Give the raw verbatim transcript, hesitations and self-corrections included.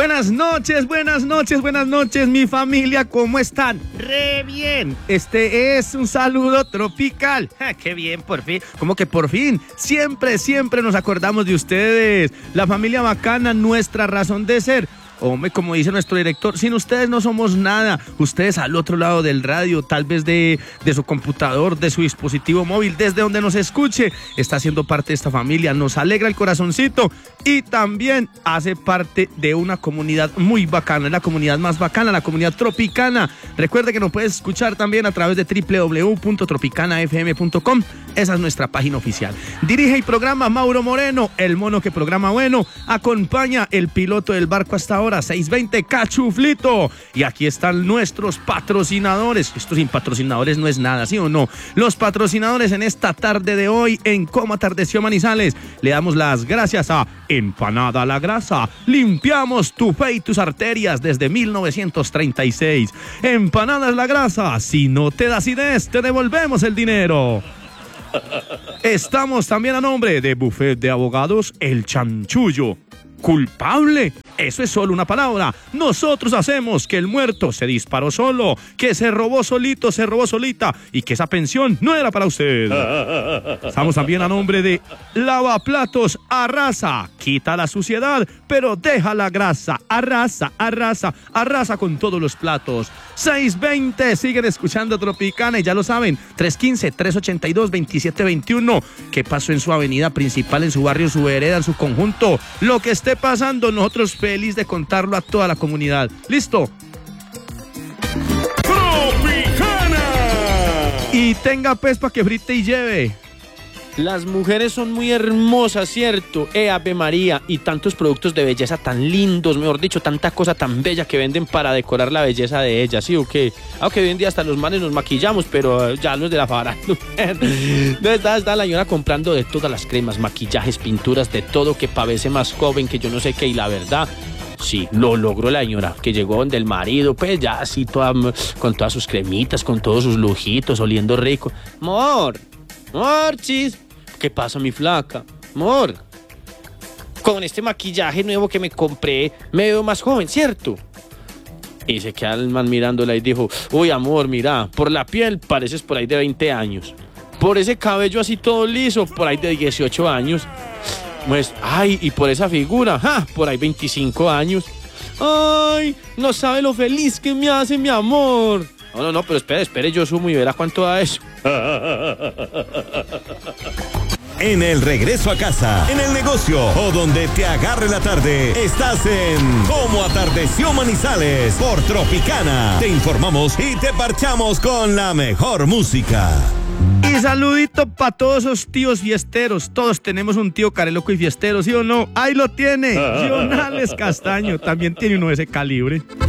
Buenas noches, buenas noches, buenas noches, mi familia, ¿cómo están? Re bien. Este es un saludo tropical. Ja, qué bien, por fin. ¿Cómo que por fin? Siempre, siempre nos acordamos de ustedes. La familia bacana, nuestra razón de ser. Hombre, como dice nuestro director, sin ustedes no somos nada. Ustedes al otro lado del radio, tal vez de, de su computador, de su dispositivo móvil, desde donde nos escuche, está siendo parte de esta familia, nos alegra el corazoncito y también hace parte de una comunidad muy bacana, la comunidad más bacana, la comunidad tropicana. Recuerde que nos puedes escuchar también a través de doble u doble u doble u punto tropicana f m punto com. Esa es nuestra página oficial. Dirige y programa Mauro Moreno, el mono que programa bueno. Acompaña el piloto del barco hasta ahora, seiscientos veinte Cachuflito. Y aquí están nuestros patrocinadores. Esto sin patrocinadores no es nada, ¿sí o no? Los patrocinadores en esta tarde de hoy en Cómo Atardeció Manizales. Le damos las gracias a Empanada La Grasa. Limpiamos tu fe y tus arterias desde mil novecientos treinta y seis. Empanadas La Grasa. Si no te das ideas, te devolvemos el dinero. Estamos también a nombre de Buffet de Abogados El Chanchullo. ¿Culpable? Eso es solo una palabra. Nosotros hacemos que el muerto se disparó solo, que se robó solito, se robó solita y que esa pensión no era para usted. Estamos también a nombre de Lavaplatos Arrasa. Quita la suciedad, pero deja la grasa. Arrasa, arrasa, arrasa con todos los platos. seiscientos veinte, siguen escuchando Tropicana y ya lo saben, trescientos quince, trescientos ochenta y dos, veintisiete veintiuno. ¿Qué pasó en su avenida principal, en su barrio, en su vereda, en su conjunto? Lo que esté pasando, nosotros feliz de contarlo a toda la comunidad. ¿Listo? ¡Tropicana! Y tenga pez para que frite y lleve. Las mujeres son muy hermosas, ¿cierto? Eh, Ave María, y tantos productos de belleza tan lindos, mejor dicho, tanta cosa tan bella que venden para decorar la belleza de ellas, ¿sí o qué? Aunque hoy en día hasta los manes nos maquillamos, pero ya los de la farándula. está, está la señora comprando de todas las cremas, maquillajes, pinturas, de todo que parece más joven que yo no sé qué, y la verdad... Sí, lo logró la señora, que llegó donde el marido, pues ya así toda, con todas sus cremitas, con todos sus lujitos, oliendo rico. Amor, amor, chis. ¿Qué pasa, mi flaca? Amor, con este maquillaje nuevo que me compré, me veo más joven, ¿cierto? Y se queda el man mirándola y dijo, uy, amor, mira, por la piel pareces por ahí de veinte años. Por ese cabello así todo liso, por ahí de dieciocho años. Pues, ay, y por esa figura, ¡ja! Por ahí veinticinco años. Ay, no sabe lo feliz que me hace mi amor. No, no, no, pero espere, espere, yo sumo y verá cuánto da eso. En el regreso a casa, en el negocio o donde te agarre la tarde, estás en Cómo Atardeció Manizales por Tropicana. Te informamos y te parchamos con la mejor música. Y saludito para todos esos tíos fiesteros. Todos tenemos un tío careloco y fiestero, ¿sí o no? Ahí lo tiene. Jonales Castaño también tiene uno de ese calibre.